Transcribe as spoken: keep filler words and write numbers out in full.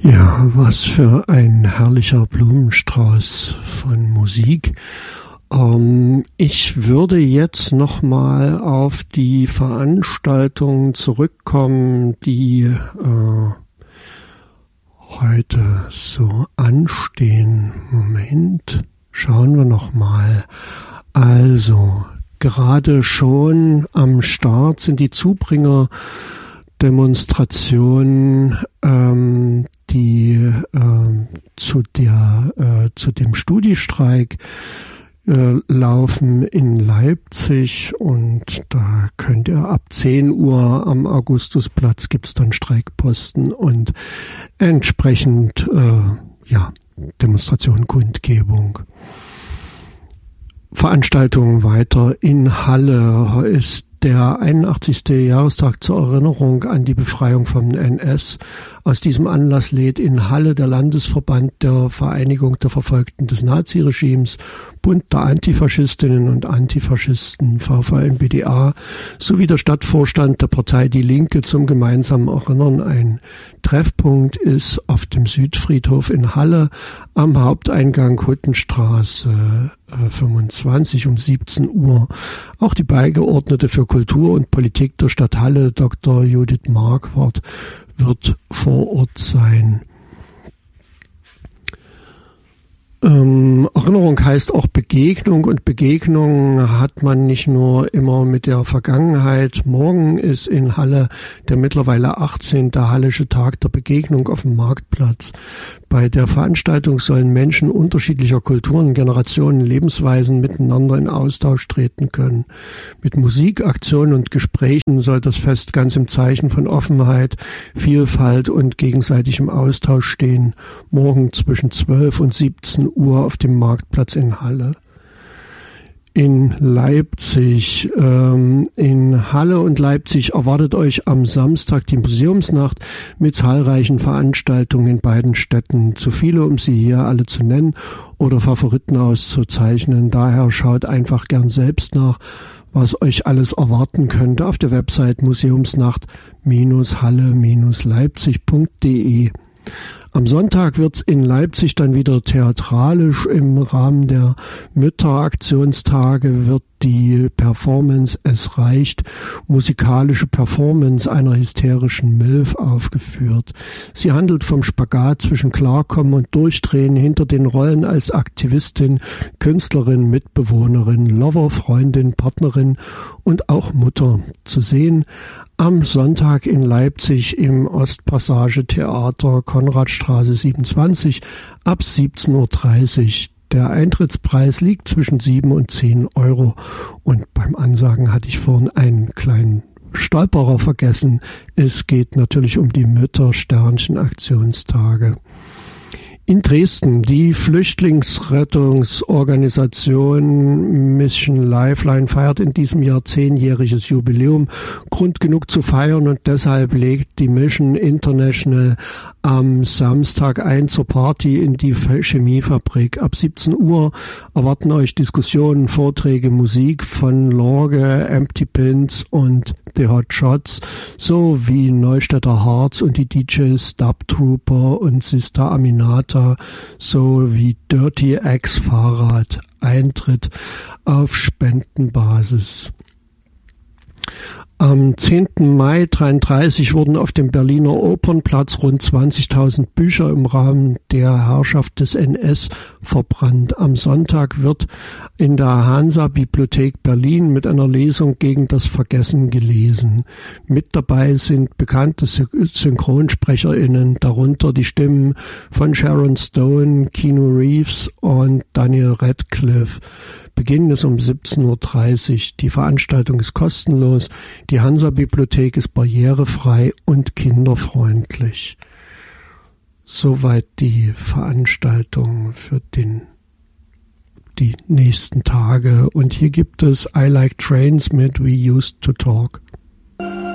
Ja, was für ein herrlicher Blumenstrauß von Musik. Ähm, ich würde jetzt nochmal auf die Veranstaltungen zurückkommen, die äh, heute so anstehen. Moment, schauen wir nochmal. Also, gerade schon am Start sind die Zubringer-Demonstrationen, ähm, die äh, zu der äh, zu dem Studiestreik äh, laufen in Leipzig, und da könnt ihr ab zehn Uhr am Augustusplatz gibt's dann Streikposten und entsprechend äh, ja Demonstration, Kundgebung. Veranstaltungen weiter in Halle ist der einundachtzigste Jahrestag zur Erinnerung an die Befreiung vom N S. Aus diesem Anlass lädt in Halle der Landesverband der Vereinigung der Verfolgten des Naziregimes, Bund der Antifaschistinnen und Antifaschisten, V V N B D A, sowie der Stadtvorstand der Partei Die Linke zum gemeinsamen Erinnern ein. Treffpunkt ist auf dem Südfriedhof in Halle am Haupteingang Huttenstraße fünfundzwanzig um siebzehn Uhr. Auch die Beigeordnete für Kultur und Politik der Stadt Halle, Doktor Judith Marquardt, wird vor Ort sein. Ähm, Erinnerung heißt auch Begegnung, und Begegnung hat man nicht nur immer mit der Vergangenheit. Morgen ist in Halle der mittlerweile achtzehnte Hallische Tag der Begegnung auf dem Marktplatz. Bei der Veranstaltung sollen Menschen unterschiedlicher Kulturen, Generationen, Lebensweisen miteinander in Austausch treten können. Mit Musik, Aktionen und Gesprächen soll das Fest ganz im Zeichen von Offenheit, Vielfalt und gegenseitigem Austausch stehen. Morgen zwischen zwölf und siebzehn Uhr auf dem Marktplatz in Halle. In Leipzig, ähm, in Halle und Leipzig erwartet euch am Samstag die Museumsnacht mit zahlreichen Veranstaltungen in beiden Städten. Zu viele, um sie hier alle zu nennen oder Favoriten auszuzeichnen. Daher schaut einfach gern selbst nach, was euch alles erwarten könnte auf der Website museumsnacht Halle Leipzig punkt de. Am Sonntag wird's in Leipzig dann wieder theatralisch. Im Rahmen der Mütteraktionstage wird die Performance Es reicht, musikalische Performance einer hysterischen Milf aufgeführt. Sie handelt vom Spagat zwischen Klarkommen und Durchdrehen hinter den Rollen als Aktivistin, Künstlerin, Mitbewohnerin, Lover, Freundin, Partnerin und auch Mutter. Zu sehen am Sonntag in Leipzig im Ostpassage Theater, Konradstraße siebenundzwanzig ab siebzehn Uhr dreißig. Der Eintrittspreis liegt zwischen sieben und zehn Euro. Und beim Ansagen hatte ich vorhin einen kleinen Stolperer vergessen. Es geht natürlich um die Mütter-Sternchen-Aktionstage. In Dresden, die Flüchtlingsrettungsorganisation Mission Lifeline feiert in diesem Jahr zehnjähriges Jubiläum. Grund genug zu feiern, und deshalb legt die Mission International am Samstag ein zur Party in die Chemiefabrik. Ab siebzehn Uhr erwarten euch Diskussionen, Vorträge, Musik von Lorge, Empty Pins und The Hot Shots sowie Neustädter Hearts und die D Js Dub Trooper und Sister Aminata sowie Dirty X Fahrrad. Eintritt auf Spendenbasis. Am zehnten Mai dreiunddreißig wurden auf dem Berliner Opernplatz rund zwanzigtausend Bücher im Rahmen der Herrschaft des N S verbrannt. Am Sonntag wird in der Hansa-Bibliothek Berlin mit einer Lesung gegen das Vergessen gelesen. Mit dabei sind bekannte SynchronsprecherInnen, darunter die Stimmen von Sharon Stone, Keanu Reeves und Daniel Radcliffe. Beginn ist um siebzehn Uhr dreißig. Die Veranstaltung ist kostenlos. Die Hansa-Bibliothek ist barrierefrei und kinderfreundlich. Soweit die Veranstaltung für den, die nächsten Tage. Und hier gibt es I Like Trains mit We Used to Talk.